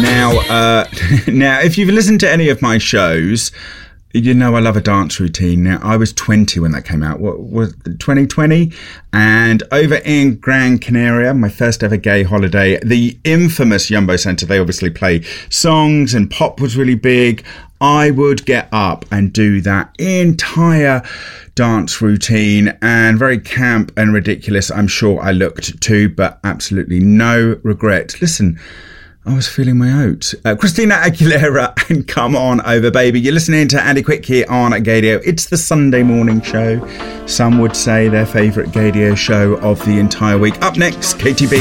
Now, if you've listened to any of my shows, you know I love a dance routine. Now, I was 20 when that came out. What was 2020? And over in Gran Canaria, my first ever gay holiday, the infamous Jumbo Center, they obviously play songs and pop was really big. I would get up and do that entire dance routine, and very camp and ridiculous, I'm sure I looked too, but absolutely no regret. Listen, I was feeling my oats. Christina Aguilera and Come On Over Baby. You're listening to Andy Quick here on Gaydio. It's the Sunday morning show. Some would say their favourite Gaydio show of the entire week. Up next, KTB.